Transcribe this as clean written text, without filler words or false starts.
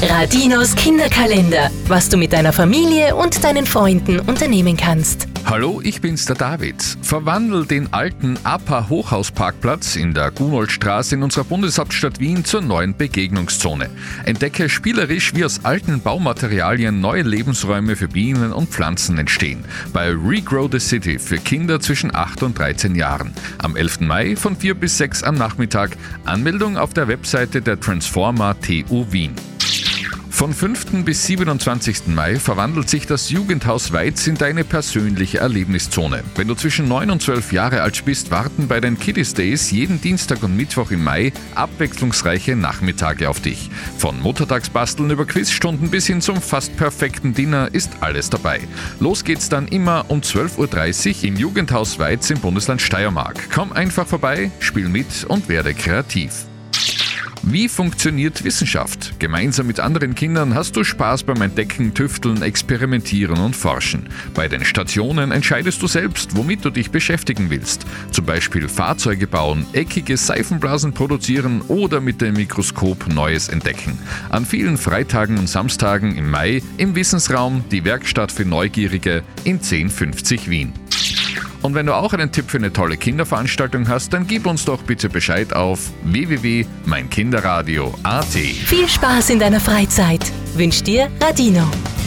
Radinos Kinderkalender, was du mit deiner Familie und deinen Freunden unternehmen kannst. Hallo, ich bin's, der David. Verwandel den alten APA-Hochhausparkplatz in der Gunoldstraße in unserer Bundeshauptstadt Wien zur neuen Begegnungszone. Entdecke spielerisch, wie aus alten Baumaterialien neue Lebensräume für Bienen und Pflanzen entstehen. Bei Regrow the City für Kinder zwischen 8 und 13 Jahren. Am 11. Mai von 4 bis 6 am Nachmittag. Anmeldung auf der Webseite der Transformer TU Wien. Von 5. bis 27. Mai verwandelt sich das Jugendhaus Weiz in deine persönliche Erlebniszone. Wenn du zwischen 9 und 12 Jahre alt bist, warten bei den Kiddies Days jeden Dienstag und Mittwoch im Mai abwechslungsreiche Nachmittage auf dich. Von Muttertagsbasteln über Quizstunden bis hin zum fast perfekten Dinner ist alles dabei. Los geht's dann immer um 12.30 Uhr im Jugendhaus Weiz im Bundesland Steiermark. Komm einfach vorbei, spiel mit und werde kreativ. Wie funktioniert Wissenschaft? Gemeinsam mit anderen Kindern hast du Spaß beim Entdecken, Tüfteln, Experimentieren und Forschen. Bei den Stationen entscheidest du selbst, womit du dich beschäftigen willst. Zum Beispiel Fahrzeuge bauen, eckige Seifenblasen produzieren oder mit dem Mikroskop Neues entdecken. An vielen Freitagen und Samstagen im Mai im Wissensraum die Werkstatt für Neugierige in 1050 Wien. Und wenn du auch einen Tipp für eine tolle Kinderveranstaltung hast, dann gib uns doch bitte Bescheid auf www.meinkinderradio.at. Viel Spaß in deiner Freizeit wünscht dir Radino.